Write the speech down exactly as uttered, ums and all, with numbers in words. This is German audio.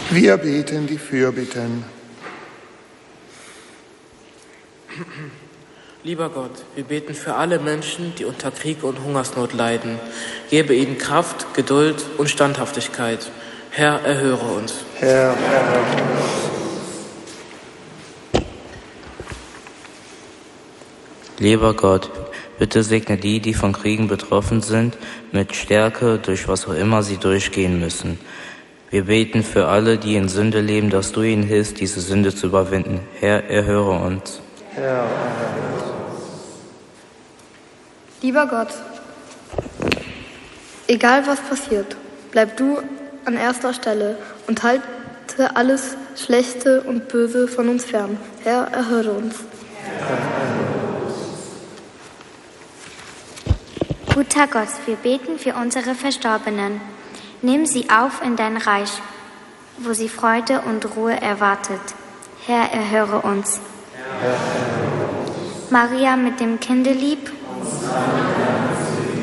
Wir beten die Fürbitten. Lieber Gott, wir beten für alle Menschen, die unter Krieg und Hungersnot leiden. Gebe ihnen Kraft, Geduld und Standhaftigkeit. Herr, erhöre uns. Herr, erhöre uns. Lieber Gott, bitte segne die, die von Kriegen betroffen sind, mit Stärke, durch was auch immer sie durchgehen müssen. Wir beten für alle, die in Sünde leben, dass du ihnen hilfst, diese Sünde zu überwinden. Herr, erhöre uns. Herr, erhöre uns. Lieber Gott, egal was passiert, bleib du an erster Stelle und halte alles Schlechte und Böse von uns fern. Herr, erhöre uns. Guter Gott, wir beten für unsere Verstorbenen. Nimm sie auf in dein Reich, wo sie Freude und Ruhe erwartet. Herr, erhöre uns. Herr, erhöre uns. Maria mit dem Kindelieb,